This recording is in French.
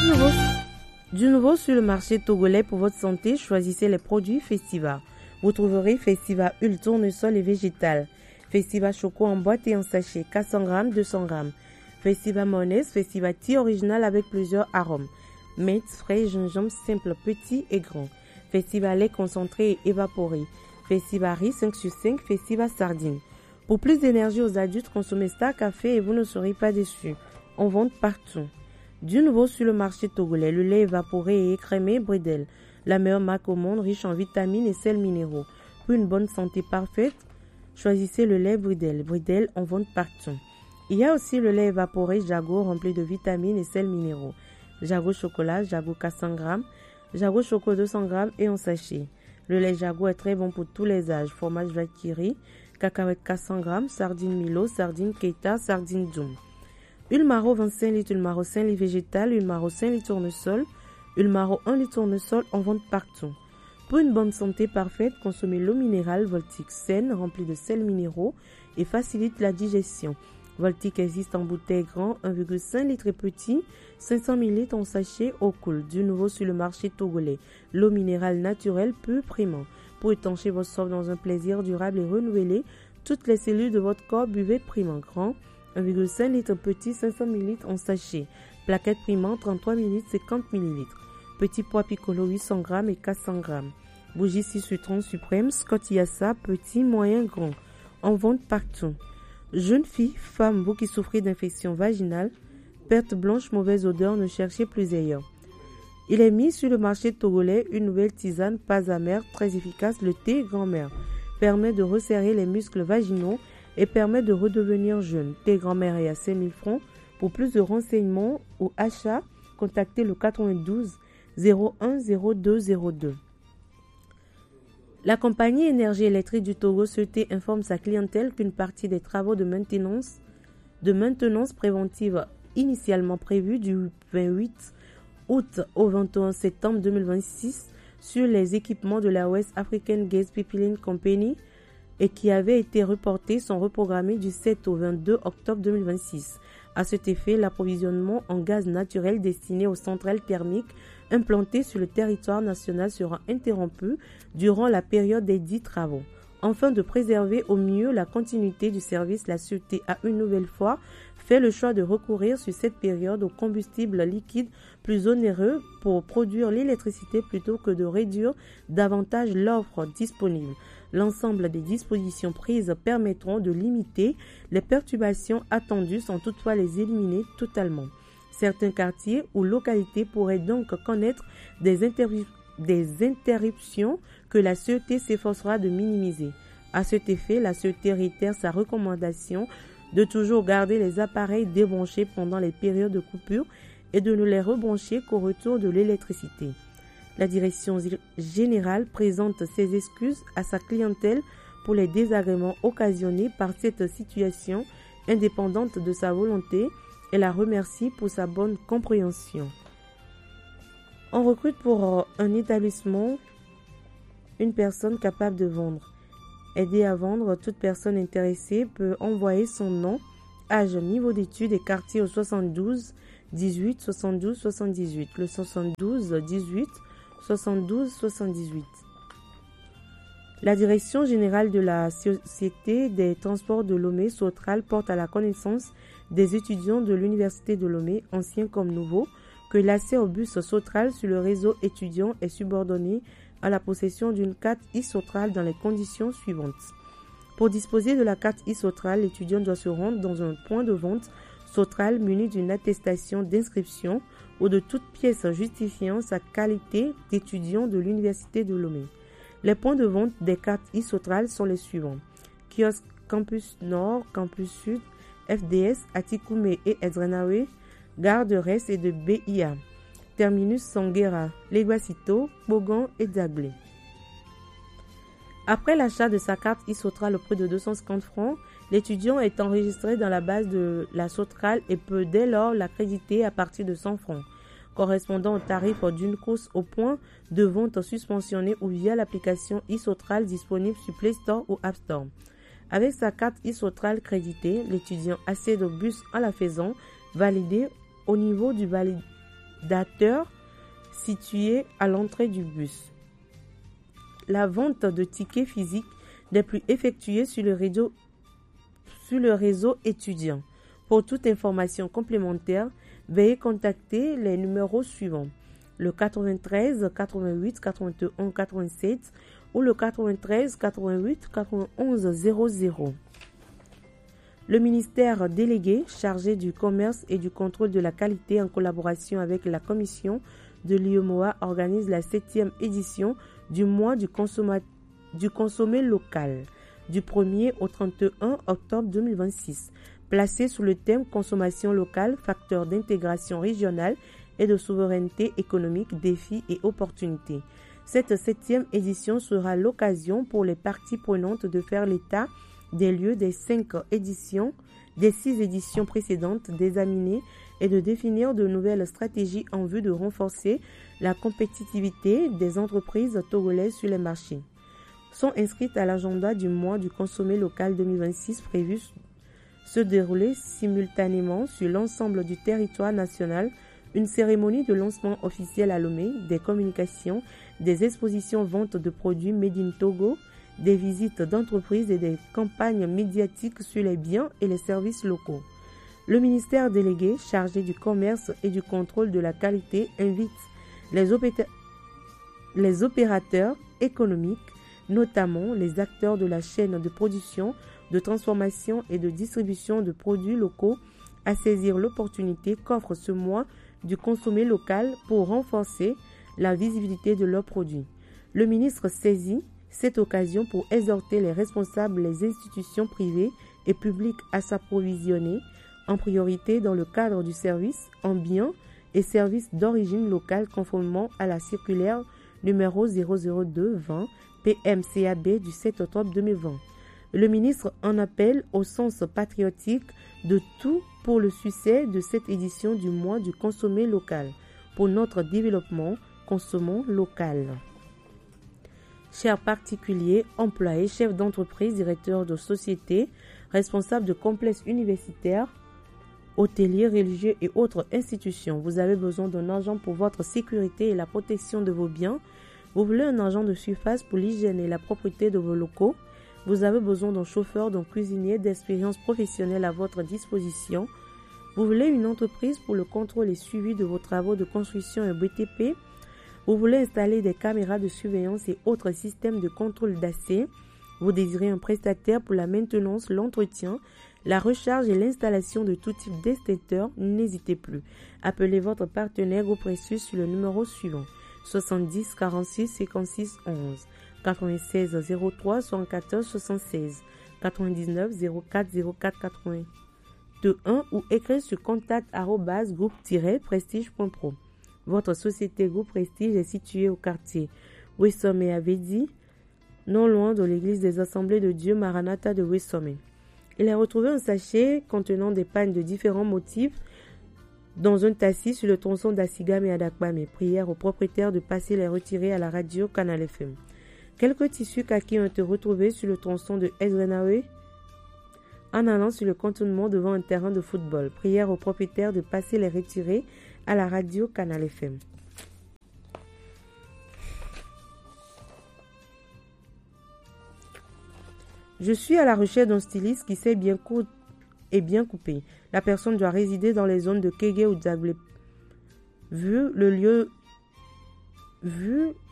Du nouveau sur le marché togolais pour votre santé, choisissez les produits Festiva. Vous trouverez Festiva Huile Tournesol et végétal, Festiva Choco en boîte et en sachet, 400 g, 200 g, Festiva Mayonnaise, Festiva Tea original avec plusieurs arômes, menthe, frais, gingembre simple, petit et grand, Festiva lait concentré et évaporé, Festiva riz 5 sur 5, Festiva sardine. Pour plus d'énergie aux adultes, consommez Star Café et vous ne serez pas déçus. On vend partout. Du nouveau sur le marché togolais, le lait évaporé et écrémé Bridel, la meilleure marque au monde, riche en vitamines et sels minéraux. Pour une bonne santé parfaite, choisissez le lait Bridel. Bridel, on vend partout. Il y a aussi le lait évaporé Jago rempli de vitamines et sels minéraux. Jago chocolat, Jago 400 g, Jago choco 200 g et en sachet. Le lait Jago est très bon pour tous les âges. Fromage Valkyrie, cacahuètes 400 g, sardines Milo, sardines Keita, sardines Doum. Huile Maro 25 litres, huile Maro 5 litres végétale, huile Maro 5 litres tournesol, huile Maro 1 litre tournesol, on vend partout. Pour une bonne santé parfaite, consommez l'eau minérale Voltic saine, remplie de sels minéraux et facilite la digestion. Voltic existe en bouteille grand, 1,5 litre et petit, 500 ml en sachet eau cool. Du nouveau sur le marché togolais, l'eau minérale naturelle peu primant. Pour étancher votre soif dans un plaisir durable et renouvelé, toutes les cellules de votre corps, buvez primant grand, 1,5 litre petit, 500 ml en sachet. Plaquette primant, 33 ml, 50 ml. Petit pois piccolo, 800 g et 400 g. Bougie 6 citron suprême, Scott Yassa, petit, moyen, grand. En vente partout. Jeunes filles, femmes, vous qui souffrez d'infection vaginale, perte blanche, mauvaise odeur, ne cherchez plus ailleurs. Il est mis sur le marché togolais une nouvelle tisane pas amère, très efficace, le thé grand-mère. Permet de resserrer les muscles vaginaux et permet de redevenir jeune. Thé grand-mère est à 5000 francs. Pour plus de renseignements ou achats, contactez le 92 01 02 02. La compagnie Énergie électrique du Togo Soté informe sa clientèle qu'une partie des travaux de maintenance préventive initialement prévus du 28 août au 21 septembre 2026 sur les équipements de la West African Gas Pipeline Company et qui avaient été reportés sont reprogrammés du 7 au 22 octobre 2026. À cet effet, l'approvisionnement en gaz naturel destiné aux centrales thermiques implantées sur le territoire national sera interrompu durant la période des dits travaux. Afin de préserver au mieux la continuité du service, la Sûreté a une nouvelle fois fait le choix de recourir sur cette période au combustible liquide plus onéreux pour produire l'électricité plutôt que de réduire davantage l'offre disponible. L'ensemble des dispositions prises permettront de limiter les perturbations attendues sans toutefois les éliminer totalement. Certains quartiers ou localités pourraient donc connaître des interruptions que la Sûreté s'efforcera de minimiser. À cet effet, la Sûreté réitère sa recommandation de toujours garder les appareils débranchés pendant les périodes de coupure et de ne les rebrancher qu'au retour de l'électricité. La direction générale présente ses excuses à sa clientèle pour les désagréments occasionnés par cette situation indépendante de sa volonté et la remercie pour sa bonne compréhension. On recrute pour un établissement une personne capable de vendre. Aider à vendre, toute personne intéressée peut envoyer son nom, âge, niveau d'études et quartier au 72 18 72 78, le 72 18 72 78. La direction générale de la Société des transports de Lomé, Sotral, porte à la connaissance des étudiants de l'Université de Lomé, anciens comme nouveaux, que l'accès au bus Sotral sur le réseau étudiant est subordonné à la possession d'une carte e-Sotral dans les conditions suivantes. Pour disposer de la carte e-Sotral, l'étudiant doit se rendre dans un point de vente Sotral muni d'une attestation d'inscription ou de toute pièce justifiant sa qualité d'étudiant de l'Université de Lomé. Les points de vente des cartes e-Sotral sont les suivants: kiosque Campus Nord, Campus Sud, FDS, Atikoumé et Edrenawe, gare de Rest et de BIA, terminus Sanguera, Leguasito, Bogan et Daglé. Après l'achat de sa carte e-Sotral au prix de 250 francs, l'étudiant est enregistré dans la base de la Sotral et peut dès lors l'accréditer à partir de 100 francs, correspondant au tarif d'une course au point de vente suspensionné ou via l'application e-Sotral disponible sur Play Store ou App Store. Avec sa carte e-Sotral créditée, l'étudiant accède au bus en la faisant valider au niveau du validateur situé à l'entrée du bus. La vente de tickets physiques n'est plus effectuée sur le réseau étudiant. Pour toute information complémentaire, veuillez contacter les numéros suivants: le 93 88 81 87 ou le 93 88 91 00. Le ministère délégué chargé du commerce et du contrôle de la qualité en collaboration avec la commission de l'UEMOA organise la 7e édition du mois du consommé local du 1er au 31 octobre 2026, placé sous le thème consommation locale, facteur d'intégration régionale et de souveraineté économique, défis et opportunités. Cette 7e édition sera l'occasion pour les parties prenantes de faire l'état des lieux des 6 éditions précédentes, d'examiner et de définir de nouvelles stratégies en vue de renforcer la compétitivité des entreprises togolaises sur les marchés. Sont inscrites à l'agenda du mois du consommé local 2026 prévu se dérouler simultanément sur l'ensemble du territoire national une cérémonie de lancement officiel à Lomé, des communications, des expositions vente de produits Made in Togo, des visites d'entreprises et des campagnes médiatiques sur les biens et les services locaux. Le ministère délégué chargé du commerce et du contrôle de la qualité invite les opérateurs économiques, notamment les acteurs de la chaîne de production, de transformation et de distribution de produits locaux, à saisir l'opportunité qu'offre ce mois du consommé local pour renforcer la visibilité de leurs produits. Le ministre saisit cette occasion pour exhorter les responsables des institutions privées et publiques à s'approvisionner en priorité dans le cadre du service en biens et services d'origine locale conformément à la circulaire numéro 002-20 PMCAB du 7 octobre 2020. Le ministre en appelle au sens patriotique de tout pour le succès de cette édition du mois du consommé local. Pour notre développement, consommons local. Chers particuliers, employés, chefs d'entreprise, directeurs de société, responsables de complexes universitaires, hôteliers, religieux et autres institutions, vous avez besoin d'un agent pour votre sécurité et la protection de vos biens. Vous voulez un agent de surface pour l'hygiène et la propreté de vos locaux. Vous avez besoin d'un chauffeur, d'un cuisinier d'expérience professionnelle à votre disposition. Vous voulez une entreprise pour le contrôle et suivi de vos travaux de construction et BTP. Vous voulez installer des caméras de surveillance et autres systèmes de contrôle d'accès. Vous désirez un prestataire pour la maintenance, l'entretien, la recharge et l'installation de tout type d'extincteur. N'hésitez plus. Appelez votre partenaire Groupe Prestige sur le numéro suivant: 70 46 56 11, 96 03 74 76, 99 04 04 81 ou écrire sur contact@groupe-prestige.pro. Votre société Groupe Prestige est située au quartier Wessomé à Védi, non loin de l'église des Assemblées de Dieu Maranatha de Wessomé. Il est retrouvé un sachet contenant des pannes de différents motifs dans un tassis sur le tronçon d'Assigam et Adakbame. Prière aux propriétaires de passer les retirer à la radio Canal FM. Quelques tissus kaki ont été retrouvés sur le tronçon de Ezrenawe en allant sur le contournement devant un terrain de football. Prière aux propriétaires de passer les retirer à la radio Canal FM. Je suis à la recherche d'un styliste qui sait bien coudre et bien couper. La personne doit résider dans les zones de Kégué ou Dzaglé. Vu